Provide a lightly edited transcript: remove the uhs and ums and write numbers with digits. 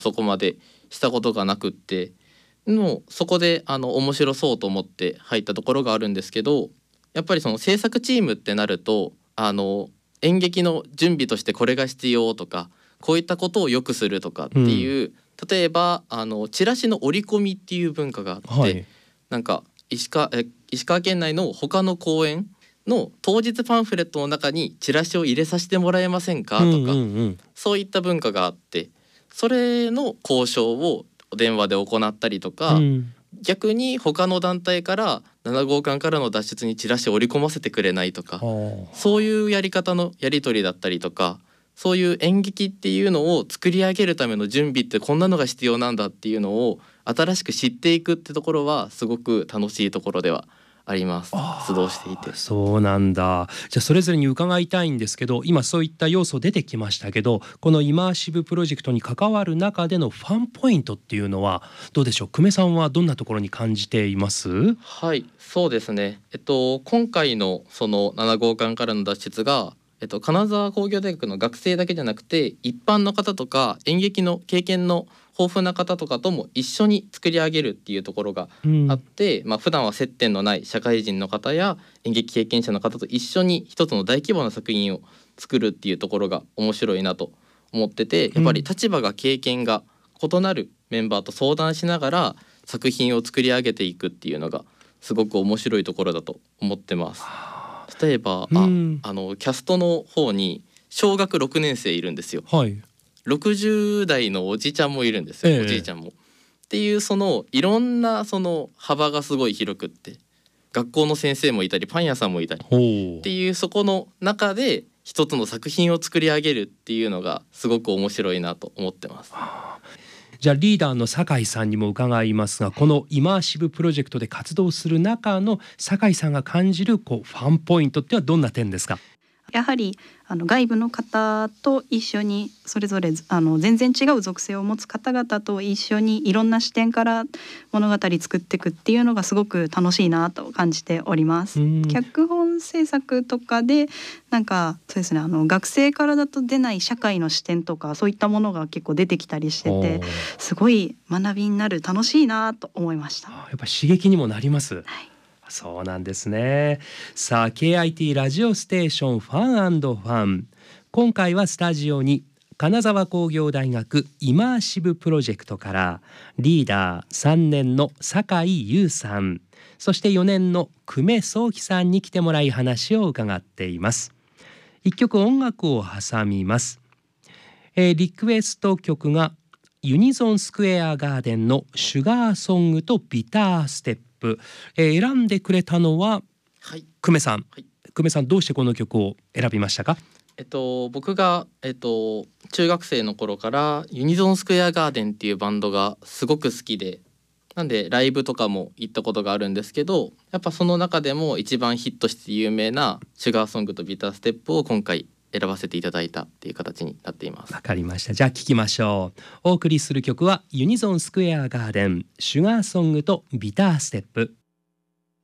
そこまでしたことがなくってそこで面白そうと思って入ったところがあるんですけど、やっぱりその制作チームってなると演劇の準備としてこれが必要とかこういったことをよくするとかっていう、例えばチラシの折り込みっていう文化があって、はい、なんか石川県内の他の公演の当日パンフレットの中にチラシを入れさせてもらえませんかとか、そういった文化があって、それの交渉を電話で行ったりとか、逆に他の団体から7号館からの脱出にチラシを織り込ませてくれないとか、そういうやり方のやり取りだったりとか、そういう演劇っていうのを作り上げるための準備ってこんなのが必要なんだっていうのを新しく知っていくってところはすごく楽しいところではあります。出動していて。 そうなんだ。じゃあそれぞれに伺いたいんですけど、今そういった要素出てきましたけど、このイマーシブプロジェクトに関わる中でのファンポイントっていうのはどうでしょう。久米さんはどんなところに感じています？ はい、そうですね。今回のその7号館からの脱出が金沢工業大学の学生だけじゃなくて一般の方とか演劇の経験の豊富な方とかとも一緒に作り上げるっていうところがあって、普段は接点のない社会人の方や演劇経験者の方と一緒に一つの大規模な作品を作るっていうところが面白いなと思ってて、やっぱり立場が経験が異なるメンバーと相談しながら作品を作り上げていくっていうのがすごく面白いところだと思ってます。例えばキャストの方に小学6年生いるんですよ、はい、60代のおじちゃんもいるんですよ、おじいちゃんもっていうそのいろんなその幅がすごい広くって、学校の先生もいたりパン屋さんもいたりっていうそこの中で一つの作品を作り上げるっていうのがすごく面白いなと思ってます。 じゃあリーダーの酒井さんにも伺いますが、このイマーシブプロジェクトで活動する中の酒井さんが感じるファンポイントってはどんな点ですか？ やはり外部の方と一緒にそれぞれ全然違う属性を持つ方々と一緒にいろんな視点から物語作っていくっていうのがすごく楽しいなと感じております。脚本制作とかでそうですね、学生からだと出ない社会の視点とかそういったものが結構出てきたりしてて、すごい学びになる、楽しいなと思いました。 やっぱ刺激にもなります。はい、そうなんですね。さあ KIT ラジオステーションファン&ファン、今回はスタジオに金沢工業大学イマーシブプロジェクトからリーダー3年の酒井優さん、そして4年の久米壮樹さんに来てもらい話を伺っています。一曲音楽を挟みます。リクエスト曲がユニゾンスクエアガーデンのシュガーソングとビターステップ、選んでくれたのは、はい、久米さん、久米さんどうしてこの曲を選びましたか？ 僕が、中学生の頃からユニゾンスクエアガーデンっていうバンドがすごく好きで、なんでライブとかも行ったことがあるんですけど、やっぱその中でも一番ヒットして有名なシュガーソングとビターステップを今回選ばせていただいたっていう形になっています。 わかりました。じゃあ聞きましょう。お送りする曲はユニゾンスクエアガーデンシュガーソングとビターステップ。